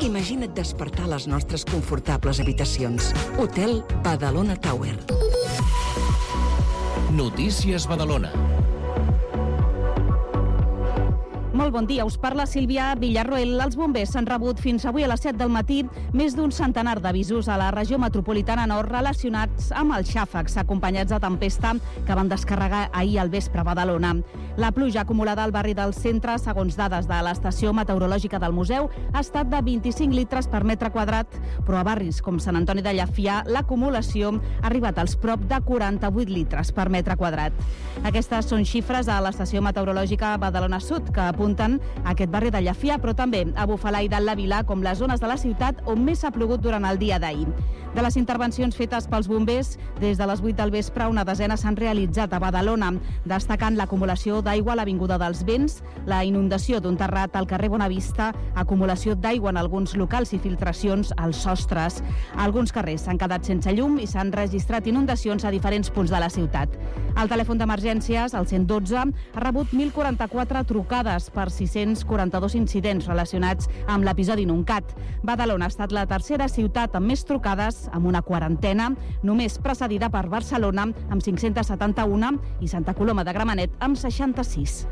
Imagina't despertar les nostres confortables habitacions. Hotel Badalona Tower. Notícies Badalona. Molt bon dia, us parla Sílvia Villarroel. Els bombers s'han rebut fins avui a les 7 del matí més d'un centenar d'avisos a la regió metropolitana nord relacionats amb els xàfecs, acompanyats de tempesta que van descarregar ahir al vespre a Badalona. La pluja acumulada al barri del centre, segons dades de l'estació meteorològica del museu, ha estat de 25 litres per metre quadrat, però a barris com Sant Antoni de Llafia l'acumulació ha arribat als prop de 48 litres per metre quadrat. Aquestes són xifres a l'estació meteorològica Badalona Sud, que apunten a aquest barri de Llafia, però també a Bufalà i d'Alt Vila, com les zones de la ciutat on més ha plogut durant el dia d'ahir. De les intervencions fetes pels bombers, des de les 8 del vespre, una desena s'han realitzat a Badalona, destacant l'acumulació d'aigua a l'Avinguda dels Vents, la inundació d'un terrat al carrer Bonavista, acumulació d'aigua en alguns locals i filtracions als sostres. Alguns carrers s'han quedat sense llum i s'han registrat inundacions a diferents punts de la ciutat. El telèfon d'emergències, el 112, ha rebut 1.044 trucades per 642 incidents relacionats amb l'episodi Nuncat. Badalona ha estat la tercera ciutat amb més trucades, amb una quarantena, només precedida per Barcelona, amb 571, i Santa Coloma de Gramenet, amb 66.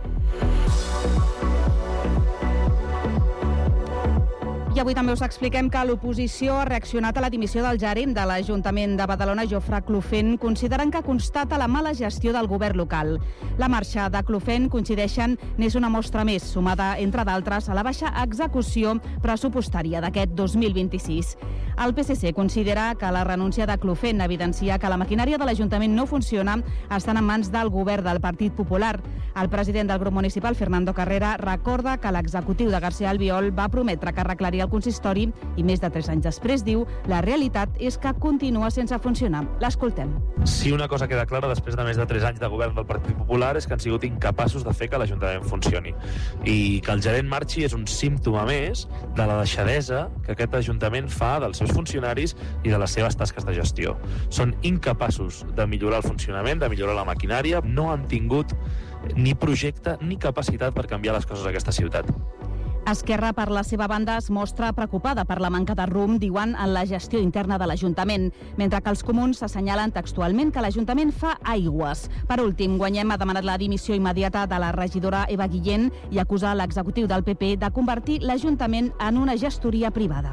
I avui també us expliquem que l'oposició ha reaccionat a la dimissió del gerent de l'Ajuntament de Badalona, Jofre Clofent, considerant que constata la mala gestió del govern local. La marxa de Clofent, coincideixen, n'és una mostra més, sumada, entre d'altres, a la baixa execució pressupostària d'aquest 2026. El PSC considera que la renúncia de Clofent evidencia que la maquinària de l'Ajuntament no funciona, estan en mans del govern del Partit Popular. El president del grup municipal, Fernando Carrera, recorda que l'executiu de García Albiol va prometre que arreglaria el consistori i més de 3 anys després, diu, la realitat és que continua sense funcionar. L'escoltem. Si una cosa queda clara després de més de 3 anys de govern del Partit Popular és que han sigut incapaços de fer que l'Ajuntament funcioni. I que el gerent marxi és un símptoma més de la deixadesa que aquest Ajuntament fa dels seus funcionaris i de les seves tasques de gestió. Són incapaços de millorar el funcionament, de millorar la maquinària, no han tingut ni projecte ni capacitat per canviar les coses a aquesta ciutat. Esquerra, per la seva banda, es mostra preocupada per la manca de rumb, diuen, en la gestió interna de l'Ajuntament, mentre que els comuns assenyalen textualment que l'Ajuntament fa aigües. Per últim, Guanyem ha demanat la dimissió immediata de la regidora Eva Guillén i acusa l'executiu del PP de convertir l'Ajuntament en una gestoria privada.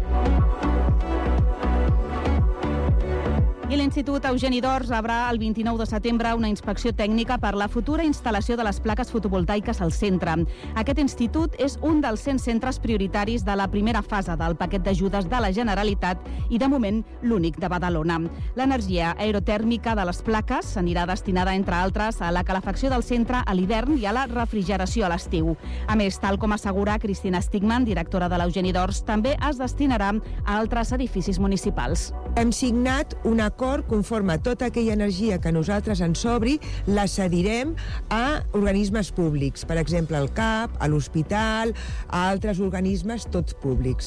I l'Institut Eugeni d'Ors rebrà el 29 de setembre una inspecció tècnica per la futura instal·lació de les plaques fotovoltaiques al centre. Aquest institut és un dels 100 centres prioritaris de la primera fase del paquet d'ajudes de la Generalitat i, de moment, l'únic de Badalona. L'energia aerotèrmica de les plaques s'anirà destinada, entre altres, a la calefacció del centre a l'hivern i a la refrigeració a l'estiu. A més, tal com assegura Cristina Stigman, directora de l'Eugeni d'Ors, també es destinarà a altres edificis municipals. Hem signat un acord conforme tota aquella energia que nosaltres ens sobri la cedirem a organismes públics, per exemple al CAP, a l'hospital, a altres organismes, tots públics.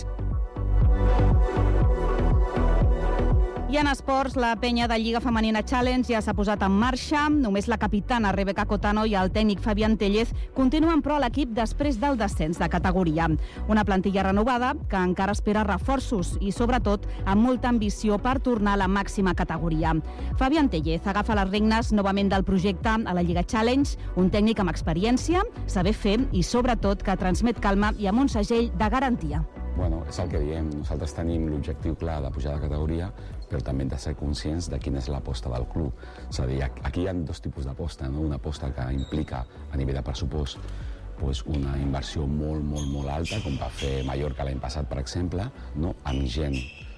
I en esports, la penya de Lliga Femenina Challenge ja s'ha posat en marxa. Només la capitana Rebeca Cotano i el tècnic Fabián Tellez continuen però a l'equip després del descens de categoria. Una plantilla renovada que encara espera reforços i, sobretot, amb molta ambició per tornar a la màxima categoria. Fabián Tellez agafa les regnes novament del projecte a la Lliga Challenge, un tècnic amb experiència, saber fer i, sobretot, que transmet calma i amb un segell de garantia. Bueno, és el que diem, nosaltres tenim l'objectiu clar de pujar de categoria, però també hem de ser conscients de quina és l'aposta del club. És a dir, aquí hi ha dos tipus d'aposta, no? Una aposta que implica, a nivell de pressupost, una inversió molt alta, com va fer Mallorca l'any passat, per exemple, no? Amb gent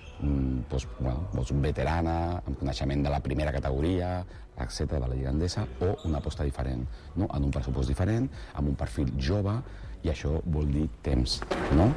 veterana, amb coneixement de la primera categoria, etc., de la Lliga Endesa, o una aposta diferent, no? En un pressupost diferent, amb un perfil jove, i això vol dir temps, no?